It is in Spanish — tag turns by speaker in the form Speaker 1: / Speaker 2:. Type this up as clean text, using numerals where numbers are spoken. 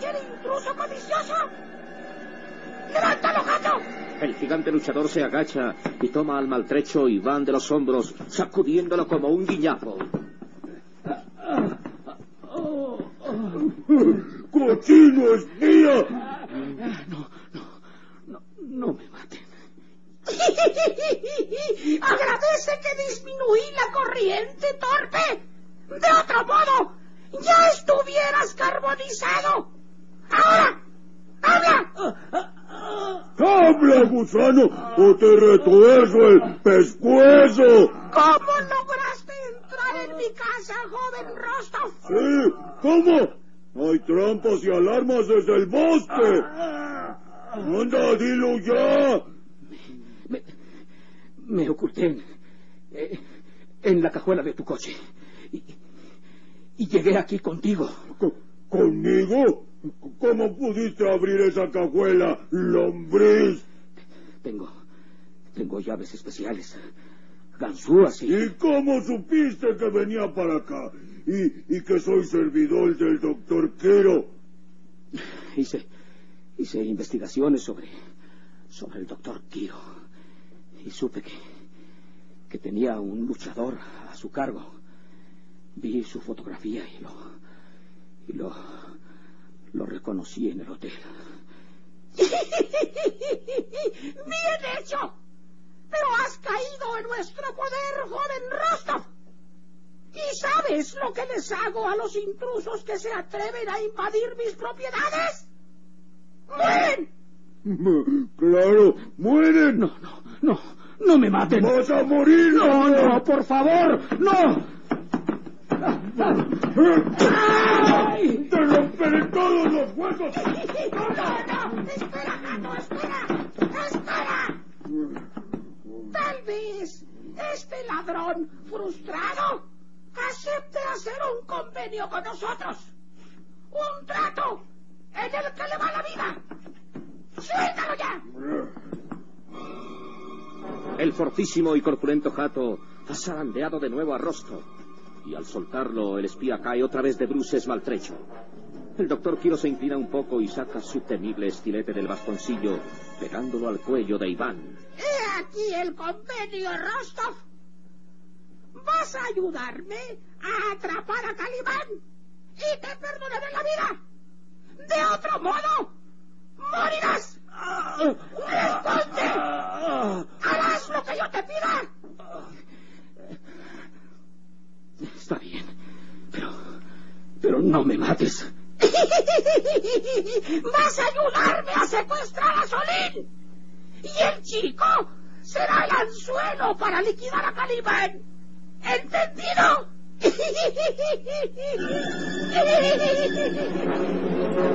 Speaker 1: cualquier intruso codicioso. ¡Levántalo, gato!
Speaker 2: El gigante luchador se agacha y toma al maltrecho Iván de los hombros, sacudiéndolo como un guiñapo.
Speaker 3: ¡Cochino espía!
Speaker 2: No me maten.
Speaker 1: Agradece que disminuí la corriente, torpe. De otro modo, ya estuvieras carbonizado. ¡Ahora! ¡Habla!
Speaker 3: ¡Habla, gusano, o te retuerzo el pescuezo!
Speaker 1: ¿Cómo lograste entrar en mi casa, joven Rostov?
Speaker 3: Sí, ¿cómo? Hay trampas y alarmas desde el bosque. ¡Anda, dilo ya!
Speaker 2: Me oculté en la cajuela de tu coche. Y llegué aquí contigo.
Speaker 3: ¿Conmigo? ¿Cómo pudiste abrir esa cajuela, lombriz?
Speaker 2: Tengo llaves especiales. Ganzúas y...
Speaker 3: ¿Y cómo supiste que venía para acá? Y que soy servidor del doctor Quero.
Speaker 2: Hice investigaciones sobre el doctor Kiro. Y supe que tenía un luchador a su cargo. Vi su fotografía y lo reconocí en el hotel.
Speaker 1: ¡Bien hecho! Pero has caído en nuestro poder, joven Rostov. ¿Y sabes lo que les hago a los intrusos que se atreven a invadir mis propiedades? ¡Mueren!
Speaker 3: ¡Claro! ¡Mueren!
Speaker 2: No me maten.
Speaker 3: ¡Vas a morir!
Speaker 2: No, por favor, no.
Speaker 3: ¡Ay! ¡Te romperé todos los huesos!
Speaker 1: ¡No! ¡Espera, gato! ¡Espera! Tal vez este ladrón frustrado acepte hacer un convenio con nosotros. Un trato en el que le va la vida. ¡Suéltalo ya!
Speaker 2: El fortísimo y corpulento jato ha zarandeado de nuevo a Rostov. Y al soltarlo, el espía cae otra vez de bruces maltrecho. El doctor Quiro se inclina un poco y saca su temible estilete del bastoncillo, pegándolo al cuello de Iván.
Speaker 1: ¡He aquí el convenio, Rostov! Vas a ayudarme a atrapar a Calibán y te perdonaré la vida. De otro modo, morirás. ¡Responde! ¡Harás lo que yo te pida!
Speaker 2: Está bien, pero no me mates.
Speaker 1: Vas a ayudarme a secuestrar a Solín. Y el chico será el anzuelo para liquidar a Calibán. ¿Entendido?